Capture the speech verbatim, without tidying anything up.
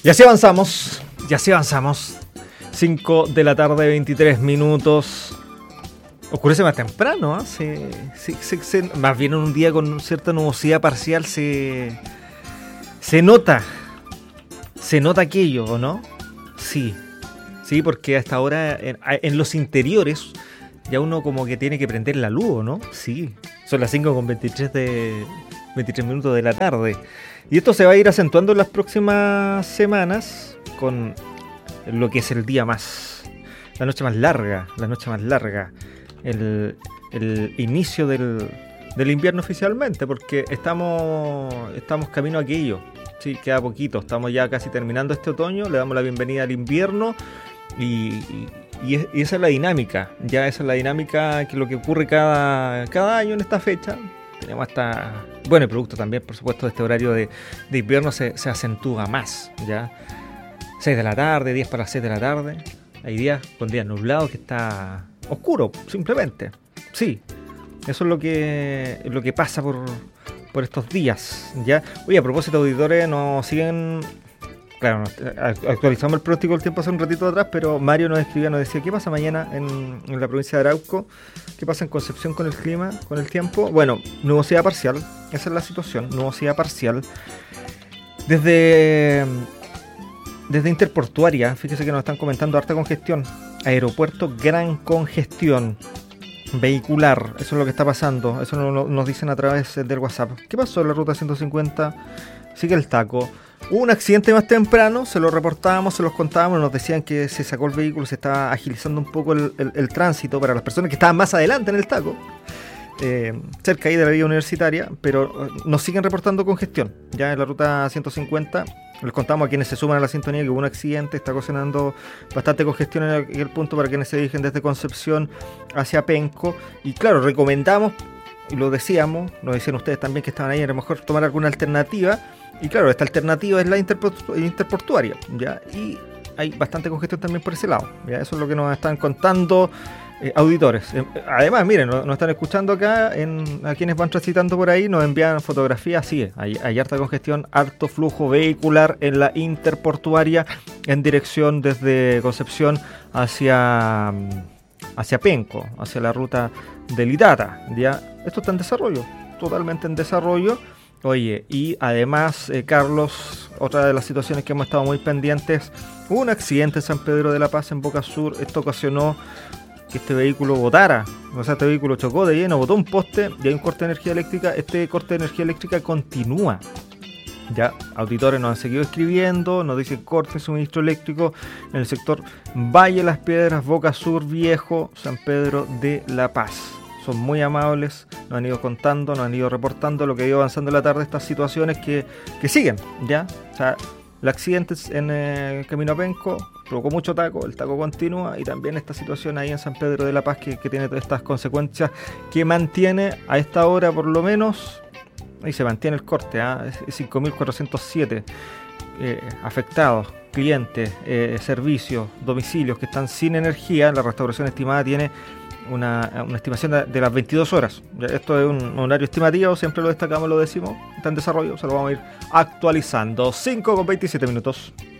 Y así avanzamos, y así avanzamos. cinco de la tarde, veintitrés minutos. Oscurece más temprano, ¿eh? se, se, se, se, más bien en un día con cierta nubosidad parcial se, se nota. Se nota aquello, ¿o no? Sí, sí, porque hasta ahora en, en los interiores ya uno como que tiene que prender la luz, ¿no? Sí, son las cinco con veintitrés de veintitrés minutos de la tarde. Y esto se va a ir acentuando en las próximas semanas con lo que es el día más, la noche más larga, la noche más larga, el, el inicio del, del invierno oficialmente, porque estamos, estamos camino a aquello. Sí, queda poquito, estamos ya casi terminando este otoño, le damos la bienvenida al invierno y, y, y, es, y esa es la dinámica, ya esa es la dinámica que lo que ocurre cada, cada año en esta fecha. Tenemos hasta, bueno, el producto también, por supuesto, de este horario de, de invierno se, se acentúa más, ya. seis de la tarde, diez para las seis de la tarde. Hay días con días nublados que está oscuro, simplemente. Sí, eso es lo que, lo que pasa por, por estos días, ya. Oye, a propósito, auditores, nos siguen... Claro, actualizamos el pronóstico del tiempo hace un ratito atrás, pero Mario nos escribía, nos decía, ¿qué pasa mañana en, en la provincia de Arauco? ¿Qué pasa en Concepción con el clima, con el tiempo? Bueno, nubosidad parcial, esa es la situación, nubosidad parcial. Desde, desde Interportuaria, fíjese que nos están comentando harta congestión. Aeropuerto, gran congestión vehicular, eso es lo que está pasando, eso nos, nos dicen a través del WhatsApp. ¿Qué pasó en la ruta ciento cincuenta? Sigue el taco. Hubo un accidente más temprano, se lo reportábamos, se los contábamos, nos decían que se sacó el vehículo, se estaba agilizando un poco el, el, el tránsito para las personas que estaban más adelante en el taco, eh, cerca ahí de la vía universitaria, pero nos siguen reportando congestión. Ya en la ruta ciento cincuenta, les contamos a quienes se suman a la sintonía que hubo un accidente, está ocasionando bastante congestión en el, en el punto para quienes se dirigen desde Concepción hacia Penco, y claro, recomendamos, y lo decíamos, nos decían ustedes también que estaban ahí, a lo mejor tomar alguna alternativa. Y claro, esta alternativa es la interportu- interportuaria, ¿ya? Y hay bastante congestión también por ese lado, ¿ya? Eso es lo que nos están contando eh, auditores. Eh, además, miren, nos, nos están escuchando acá, en, a quienes van transitando por ahí, nos envían fotografías, sí, hay, hay harta congestión, harto flujo vehicular en la interportuaria en dirección desde Concepción hacia, hacia Penco, hacia la ruta del Itata, ¿ya? Esto está en desarrollo, totalmente en desarrollo. Oye, y además, eh, Carlos, otra de las situaciones que hemos estado muy pendientes, hubo un accidente en San Pedro de la Paz, en Boca Sur. Esto ocasionó que este vehículo botara, o sea, este vehículo chocó de lleno, botó un poste y hay un corte de energía eléctrica. Este corte de energía eléctrica continúa. Ya, auditores nos han seguido escribiendo, nos dicen corte de suministro eléctrico en el sector Valle Las Piedras, Boca Sur, Viejo, San Pedro de la Paz. Son muy amables, nos han ido contando, nos han ido reportando lo que ha ido avanzando en la tarde, estas situaciones que, que siguen, ¿ya? O sea, el accidente en el camino a Penco provocó mucho taco, el taco continúa, y también esta situación ahí en San Pedro de la Paz que, que tiene todas estas consecuencias que mantiene a esta hora por lo menos, y se mantiene el corte, ¿eh? cinco mil cuatrocientos siete eh, afectados, clientes, eh, servicios, domicilios que están sin energía. La restauración estimada tiene Una, una estimación de, de las veintidós horas. Esto es un horario estimativo, siempre lo destacamos, lo decimos, está en desarrollo, se lo vamos a ir actualizando. cinco con veintisiete minutos.